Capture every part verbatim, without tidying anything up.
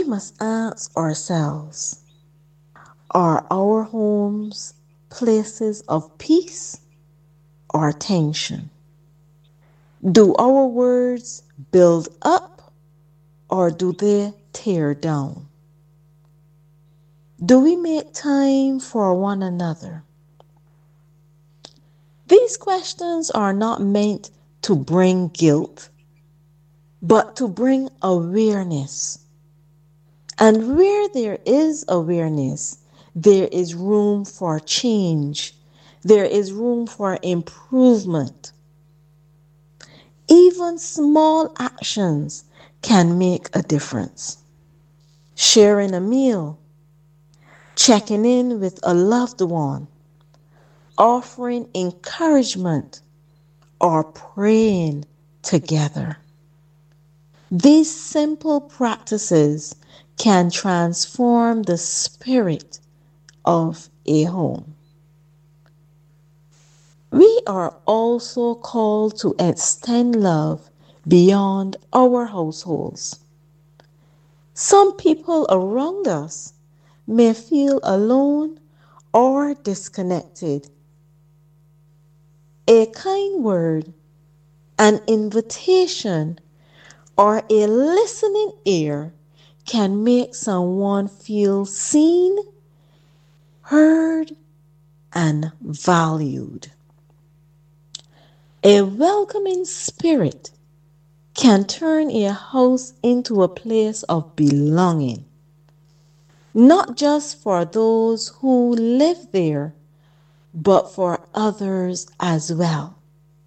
must ask ourselves, are our homes places of peace or tension? Do our words build up or do they tear down? Do we make time for one another? These questions are not meant to bring guilt, but to bring awareness. And where there is awareness, there is room for change. There is room for improvement. Even small actions can make a difference. Sharing a meal, checking in with a loved one, offering encouragement, or praying together. These simple practices can transform the spirit of a home. We are also called to extend love beyond our households. Some people around us may feel alone or disconnected. A kind word, an invitation, or a listening ear can make someone feel seen, heard, and valued. A welcoming spirit can turn a house into a place of belonging, not just for those who live there, but for others as well.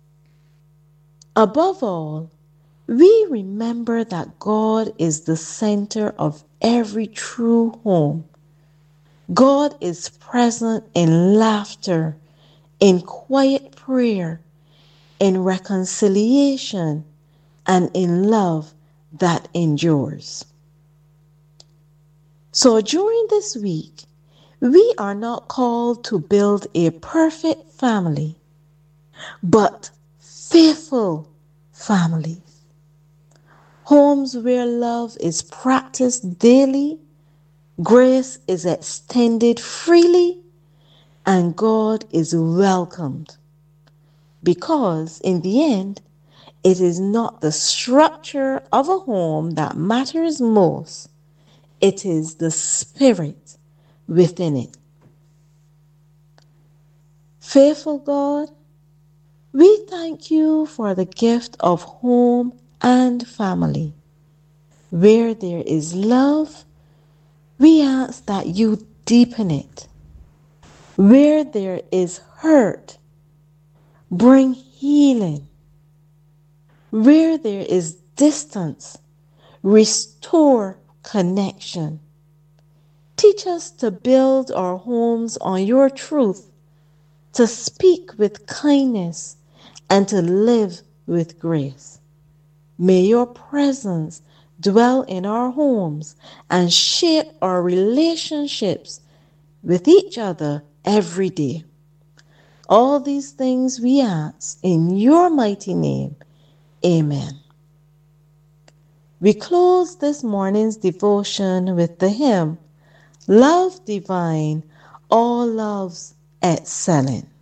Above all, we remember that God is the center of every true home. God is present in laughter, in quiet prayer, in reconciliation, and in love that endures. So during this week, we are not called to build a perfect family, but faithful families. Homes where love is practiced daily, grace is extended freely, and God is welcomed. Because in the end, it is not the structure of a home that matters most. It is the spirit within it. Faithful God, we thank you for the gift of home and family. Where there is love, we ask that you deepen it. Where there is hurt, bring healing. Where there is distance, restore connection. Teach us to build our homes on your truth, to speak with kindness, and to live with grace. May your presence dwell in our homes and shape our relationships with each other every day. All these things we ask in your mighty name. Amen. We close this morning's devotion with the hymn, Love Divine, All Loves Excelling.